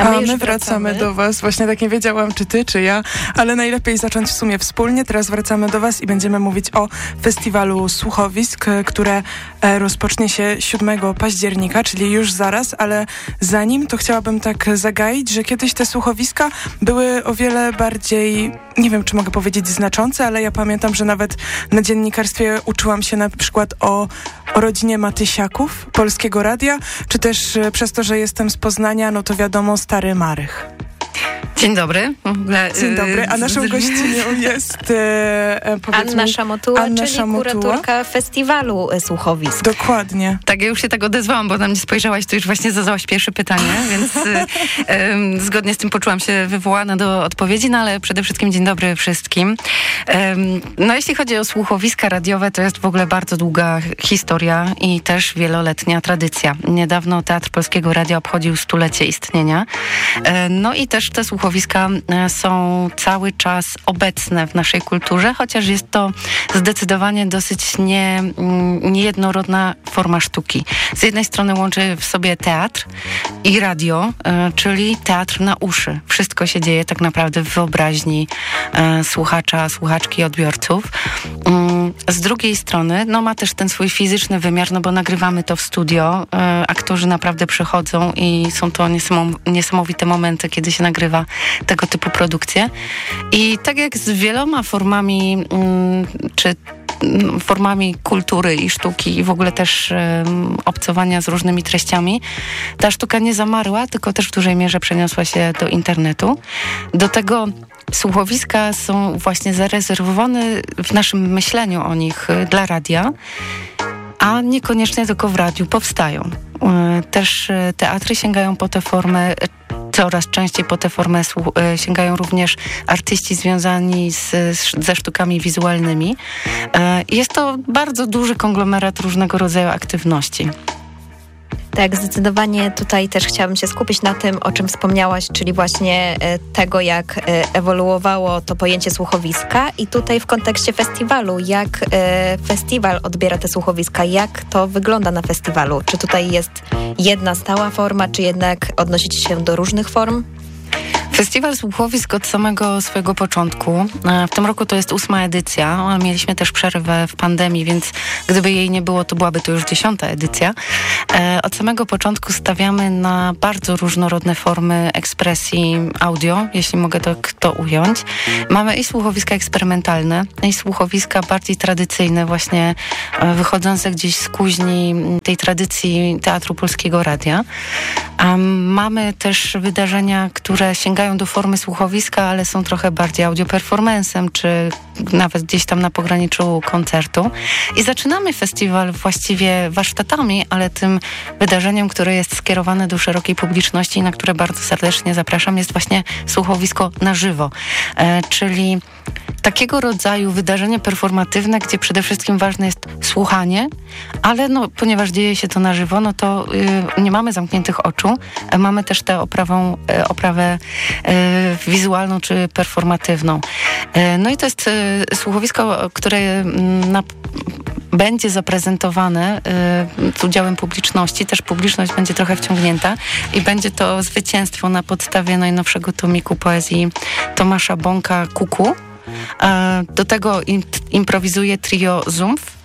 A my wracamy do was. Właśnie tak nie wiedziałam, czy ty, czy ja, ale najlepiej zacząć w sumie wspólnie. Teraz wracamy do was i będziemy mówić o festiwalu słuchowisk, które rozpocznie się 7 października, czyli już zaraz, ale zanim to chciałabym tak zagaić, że kiedyś te słuchowiska były o wiele bardziej, nie wiem, czy mogę powiedzieć znaczące, ale ja pamiętam, że nawet na dziennikarstwie uczyłam się na przykład o rodzinie Matysiaków, Polskiego Radia, czy też przez to, że jestem z Poznania, no to wiadomo, Stary Marych. Dzień dobry. Dzień dobry, a naszą gościnią jest Anna Szamotuła, czyli kuratorka festiwalu słuchowisk. Dokładnie. Tak, ja już się tak odezwałam, bo na mnie spojrzałaś, to już właśnie zadałaś pierwsze pytanie, więc zgodnie z tym poczułam się wywołana do odpowiedzi, no ale przede wszystkim dzień dobry wszystkim. No jeśli chodzi o słuchowiska radiowe, to jest w ogóle bardzo długa historia i też wieloletnia tradycja. Niedawno Teatr Polskiego Radia obchodził 100-lecie istnienia. No i też te słuchowiska są cały czas obecne w naszej kulturze, chociaż jest to zdecydowanie dosyć niejednorodna forma sztuki. Z jednej strony łączy w sobie teatr i radio, czyli teatr na uszy. Wszystko się dzieje tak naprawdę w wyobraźni słuchacza, słuchaczki, odbiorców. Z drugiej strony, no ma też ten swój fizyczny wymiar, no bo nagrywamy to w studio. Aktorzy naprawdę przychodzą i są to niesamowite momenty, kiedy się nagrywa tego typu produkcje. I tak jak z wieloma formami, czy formami kultury i sztuki i w ogóle też obcowania z różnymi treściami, ta sztuka nie zamarła, tylko też w dużej mierze przeniosła się do internetu. Do tego słuchowiska są właśnie zarezerwowane w naszym myśleniu o nich dla radia, a niekoniecznie tylko w radiu powstają. Też teatry sięgają po tę formę, coraz częściej po tę formę sięgają również artyści związani ze sztukami wizualnymi. Jest to bardzo duży konglomerat różnego rodzaju aktywności. Tak, zdecydowanie tutaj też chciałabym się skupić na tym, o czym wspomniałaś, czyli właśnie tego, jak ewoluowało to pojęcie słuchowiska i tutaj w kontekście festiwalu, jak festiwal odbiera te słuchowiska, jak to wygląda na festiwalu? Czy tutaj jest jedna stała forma, czy jednak odnosicie się do różnych form? Festiwal słuchowisk od samego swojego początku. W tym roku to jest 8. edycja. Mieliśmy też przerwę w pandemii, więc gdyby jej nie było, to byłaby to już 10. edycja. Od samego początku stawiamy na bardzo różnorodne formy ekspresji audio, jeśli mogę to ująć. Mamy i słuchowiska eksperymentalne, i słuchowiska bardziej tradycyjne, właśnie wychodzące gdzieś z kuźni tej tradycji Teatru Polskiego Radia. Mamy też wydarzenia, które sięgają do formy słuchowiska, ale są trochę bardziej audio-performancem, czy nawet gdzieś tam na pograniczu koncertu. I zaczynamy festiwal właściwie warsztatami, ale tym wydarzeniem, które jest skierowane do szerokiej publiczności i na które bardzo serdecznie zapraszam, jest właśnie słuchowisko na żywo. Czyli takiego rodzaju wydarzenie performatywne, gdzie przede wszystkim ważne jest słuchanie, ale no, ponieważ dzieje się to na żywo, no to nie mamy zamkniętych oczu, mamy też tę oprawę wizualną czy performatywną. No i to jest słuchowisko, które będzie zaprezentowane z udziałem publiczności. Też publiczność będzie trochę wciągnięta i będzie to zwycięstwo na podstawie najnowszego tomiku poezji Tomasza Bąka Kuku. Do tego improwizuje trio Zumpf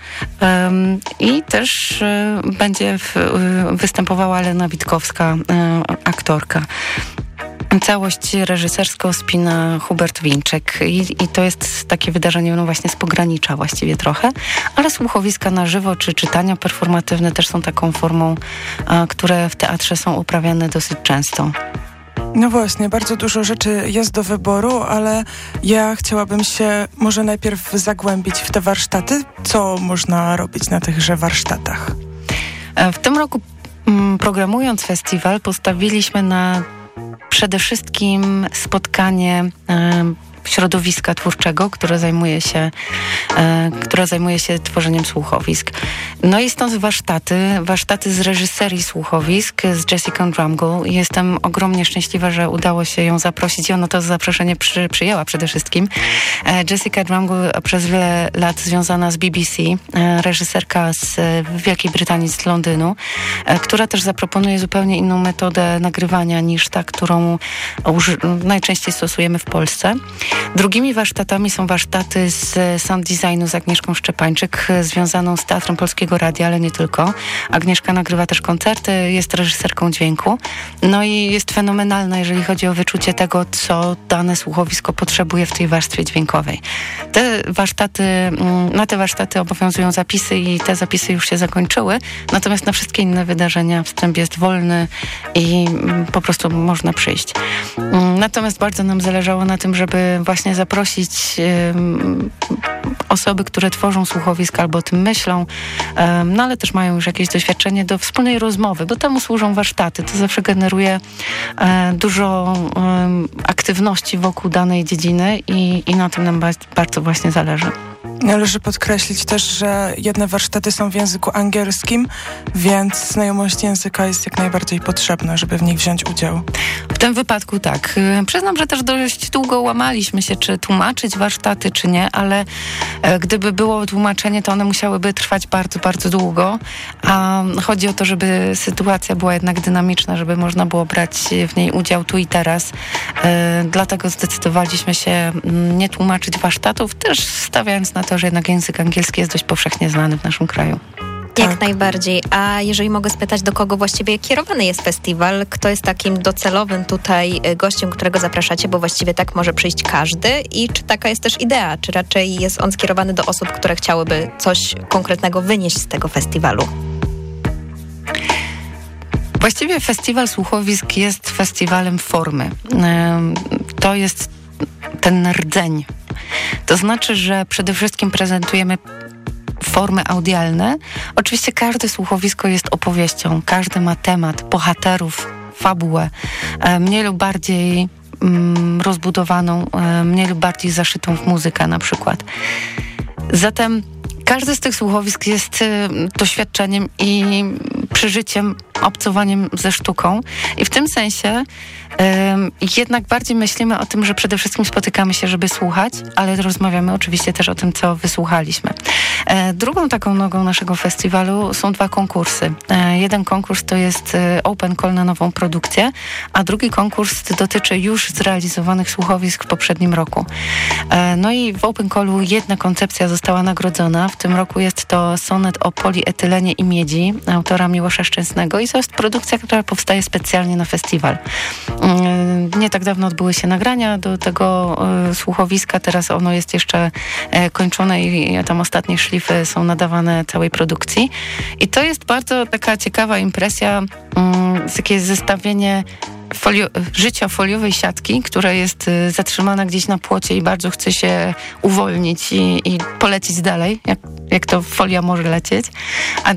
i też będzie występowała Lena Witkowska, aktorka. Całość reżyserską spina Hubert Winczek i to jest takie wydarzenie no właśnie z pogranicza właściwie trochę, ale słuchowiska na żywo czy czytania performatywne też są taką formą, które w teatrze są uprawiane dosyć często. No właśnie, bardzo dużo rzeczy jest do wyboru, ale ja chciałabym się może najpierw zagłębić w te warsztaty. Co można robić na tychże warsztatach? W tym roku programując festiwal postawiliśmy na przede wszystkim spotkanie środowiska twórczego, które zajmuje się tworzeniem słuchowisk. No i stąd warsztaty z reżyserii słuchowisk z Jessica Drumgoole. Jestem ogromnie szczęśliwa, że udało się ją zaprosić i ona to zaproszenie przyjęła przede wszystkim. Jessica Drumgoole przez wiele lat związana z BBC, reżyserka z Wielkiej Brytanii, z Londynu, która też zaproponuje zupełnie inną metodę nagrywania niż ta, którą najczęściej stosujemy w Polsce. Drugimi warsztatami są warsztaty z sound designu z Agnieszką Szczepańczyk, związaną z Teatrem Polskiego Radia, ale nie tylko. Agnieszka nagrywa też koncerty, jest reżyserką dźwięku. No i jest fenomenalna, jeżeli chodzi o wyczucie tego, co dane słuchowisko potrzebuje w tej warstwie dźwiękowej. Na te warsztaty obowiązują zapisy i te zapisy już się zakończyły, natomiast na wszystkie inne wydarzenia wstęp jest wolny i po prostu można przyjść. Natomiast bardzo nam zależało na tym, żeby właśnie zaprosić osoby, które tworzą słuchowiska albo o tym myślą, no ale też mają już jakieś doświadczenie do wspólnej rozmowy, bo temu służą warsztaty. To zawsze generuje dużo aktywności wokół danej dziedziny i na tym nam bardzo właśnie zależy. Należy podkreślić też, że jedne warsztaty są w języku angielskim, więc znajomość języka jest jak najbardziej potrzebna, żeby w nich wziąć udział. W tym wypadku tak. Przyznam, że też dość długo łamaliśmy się, czy tłumaczyć warsztaty, czy nie, ale gdyby było tłumaczenie, to one musiałyby trwać bardzo, bardzo długo, a chodzi o to, żeby sytuacja była jednak dynamiczna, żeby można było brać w niej udział tu i teraz. Dlatego zdecydowaliśmy się nie tłumaczyć warsztatów, też stawiając na to, że jednak język angielski jest dość powszechnie znany w naszym kraju. Jak najbardziej. A jeżeli mogę spytać, do kogo właściwie kierowany jest festiwal? Kto jest takim docelowym tutaj gościem, którego zapraszacie? Bo właściwie tak może przyjść każdy. I czy taka jest też idea? Czy raczej jest on skierowany do osób, które chciałyby coś konkretnego wynieść z tego festiwalu? Właściwie festiwal słuchowisk jest festiwalem formy. To jest ten rdzeń. To znaczy, że przede wszystkim prezentujemy formy audialne. Oczywiście każde słuchowisko jest opowieścią. Każdy ma temat, bohaterów, fabułę. Mniej lub bardziej rozbudowaną, mniej lub bardziej zaszytą w muzykę na przykład. Zatem każdy z tych słuchowisk jest doświadczeniem i przeżyciem, obcowaniem ze sztuką. I w tym sensie jednak bardziej myślimy o tym, że przede wszystkim spotykamy się, żeby słuchać, ale rozmawiamy oczywiście też o tym, co wysłuchaliśmy. Drugą taką nogą naszego festiwalu są dwa konkursy. Jeden konkurs to jest Open Call na nową produkcję, a drugi konkurs dotyczy już zrealizowanych słuchowisk w poprzednim roku. No i w Open Callu jedna koncepcja została nagrodzona. W tym roku jest to sonet o polietylenie i miedzi autora Miłosza Szczęsnego i to jest produkcja, która powstaje specjalnie na festiwal. Nie tak dawno odbyły się nagrania do tego słuchowiska, teraz ono jest jeszcze kończone i tam ostatnie szlify są nadawane całej produkcji. I to jest bardzo taka ciekawa impresja, takie zestawienie życia foliowej siatki, która jest zatrzymana gdzieś na płocie i bardzo chce się uwolnić i polecieć dalej, jak to folia może lecieć. A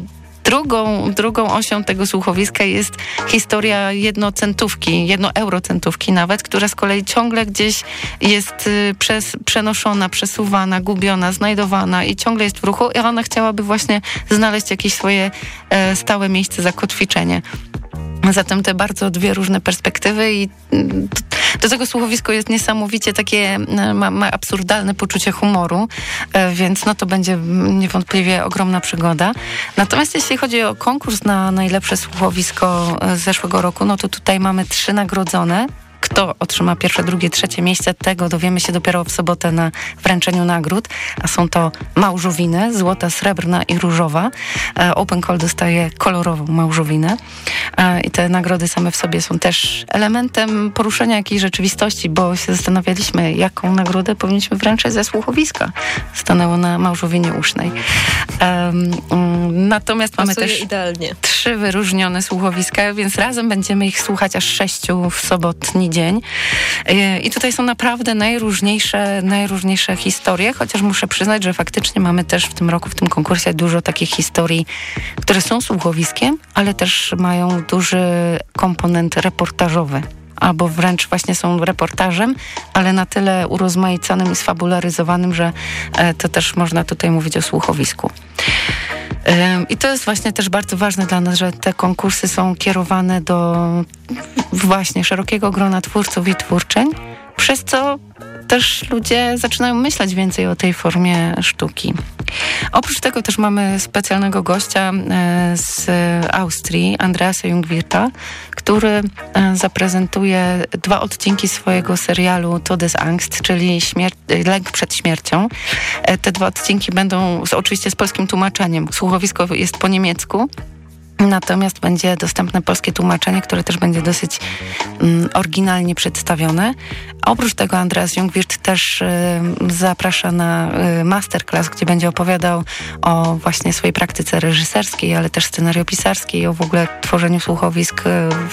drugą osią tego słuchowiska jest historia jednoeurocentówki nawet, która z kolei ciągle gdzieś jest przenoszona, przesuwana, gubiona, znajdowana i ciągle jest w ruchu i ona chciałaby właśnie znaleźć jakieś swoje stałe miejsce, zakotwiczenie. Zatem te bardzo dwie różne perspektywy i do tego słuchowisko jest niesamowicie takie, ma absurdalne poczucie humoru, więc no to będzie niewątpliwie ogromna przygoda. Natomiast jeśli chodzi o konkurs na najlepsze słuchowisko z zeszłego roku, no to tutaj mamy 3 nagrodzone. Kto otrzyma pierwsze, drugie, trzecie miejsce, tego dowiemy się dopiero w sobotę na wręczeniu nagród, a są to małżowiny, złota, srebrna i różowa. Open Call dostaje kolorową małżowinę i te nagrody same w sobie są też elementem poruszenia jakiejś rzeczywistości, bo się zastanawialiśmy, jaką nagrodę powinniśmy wręczyć ze słuchowiska. Stanęło na małżowinie usznej. Natomiast mamy też idealnie 3 wyróżnione słuchowiska, więc razem będziemy ich słuchać aż 6 w sobotni dzień. I tutaj są naprawdę najróżniejsze historie, chociaż muszę przyznać, że faktycznie mamy też w tym roku, w tym konkursie dużo takich historii, które są słuchowiskiem, ale też mają duży komponent reportażowy. albo wręcz właśnie są reportażem, ale na tyle urozmaiconym i sfabularyzowanym, że to też można tutaj mówić o słuchowisku. I to jest właśnie też bardzo ważne dla nas, że te konkursy są kierowane do właśnie szerokiego grona twórców i twórczyń, przez co też ludzie zaczynają myśleć więcej o tej formie sztuki. Oprócz tego też mamy specjalnego gościa z Austrii, Andreasa Jungwirtha, który zaprezentuje 2 odcinki swojego serialu Todesangst, czyli lęk przed śmiercią. Te 2 odcinki będą oczywiście z polskim tłumaczeniem. Słuchowisko jest po niemiecku. Natomiast będzie dostępne polskie tłumaczenie, które też będzie dosyć oryginalnie przedstawione. Oprócz tego Andreas Jungwirth też zaprasza na masterclass, gdzie będzie opowiadał o właśnie swojej praktyce reżyserskiej, ale też scenariopisarskiej, o w ogóle tworzeniu słuchowisk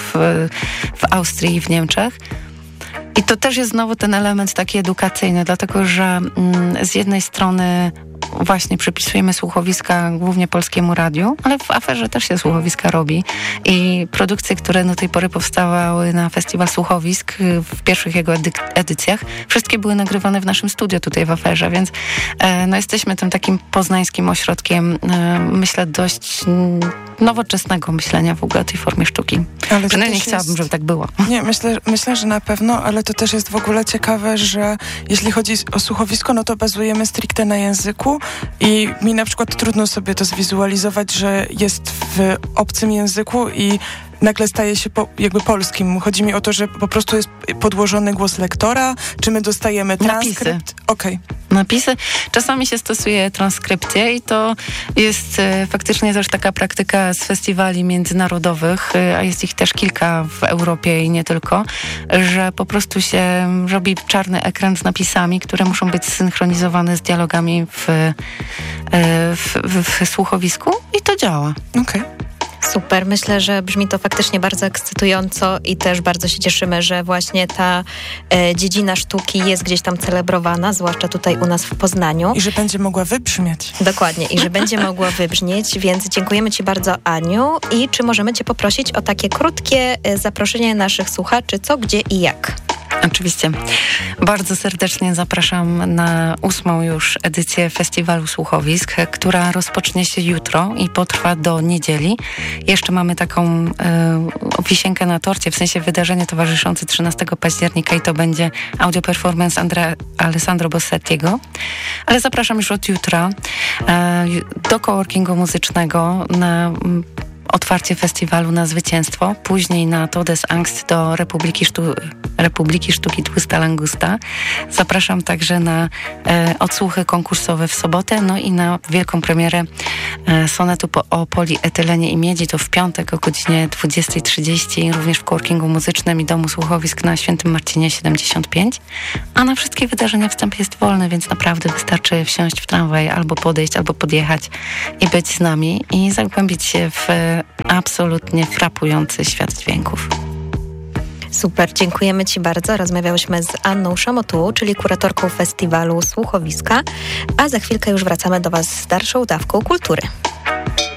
w Austrii i w Niemczech. I to też jest znowu ten element taki edukacyjny, dlatego że z jednej strony właśnie przypisujemy słuchowiska głównie Polskiemu Radiu, ale w aferze też się słuchowiska robi i produkcje, które do tej pory powstawały na Festiwal Słuchowisk w pierwszych jego edycjach, wszystkie były nagrywane w naszym studiu tutaj w aferze, więc no jesteśmy tym takim poznańskim ośrodkiem, myślę, dość nowoczesnego myślenia w ogóle o tej formie sztuki. Przynajmniej chciałabym, żeby tak było. Nie, myślę, że na pewno, ale to też jest w ogóle ciekawe, że jeśli chodzi o słuchowisko, no to bazujemy stricte na języku i mi na przykład trudno sobie to zwizualizować, że jest w obcym języku i nagle staje się jakby polskim. Chodzi mi o to, że po prostu jest podłożony głos lektora, czy my dostajemy transkrypt? Napisy. Okej. Napisy. Czasami się stosuje transkrypcję i to jest faktycznie też taka praktyka z festiwali międzynarodowych, a jest ich też kilka w Europie i nie tylko, że po prostu się robi czarny ekran z napisami, które muszą być zsynchronizowane z dialogami w słuchowisku i to działa. Okej. Super, myślę, że brzmi to faktycznie bardzo ekscytująco i też bardzo się cieszymy, że właśnie ta dziedzina sztuki jest gdzieś tam celebrowana, zwłaszcza tutaj u nas w Poznaniu. I że będzie mogła wybrzmieć. Dokładnie, i że będzie mogła wybrzmieć, więc dziękujemy Ci bardzo, Aniu. I czy możemy Cię poprosić o takie krótkie zaproszenie naszych słuchaczy, co, gdzie i jak? Oczywiście. Bardzo serdecznie zapraszam na 8. już edycję Festiwalu Słuchowisk, która rozpocznie się jutro i potrwa do niedzieli. Jeszcze mamy taką wisienkę na torcie, w sensie wydarzenie towarzyszące 13 października i to będzie audio performance Alessandro Bossettiego. Ale zapraszam już od jutra do coworkingu muzycznego na otwarcie festiwalu na zwycięstwo, później na Todesangst do Republiki Sztuki Tłusta Langusta. Zapraszam także na odsłuchy konkursowe w sobotę, no i na wielką premierę sonetu o polietylenie i miedzi, to w piątek o godzinie 20:30, również w coworkingu muzycznym i Domu Słuchowisk na Świętym Marcinie 75. A na wszystkie wydarzenia wstęp jest wolny, więc naprawdę wystarczy wsiąść w tramwaj, albo podejść, albo podjechać i być z nami i zagłębić się w absolutnie frapujący świat dźwięków. Super, dziękujemy Ci bardzo. Rozmawiałyśmy z Anną Szamotułą, czyli kuratorką festiwalu Słuchowiska, a za chwilkę już wracamy do Was z dalszą dawką kultury.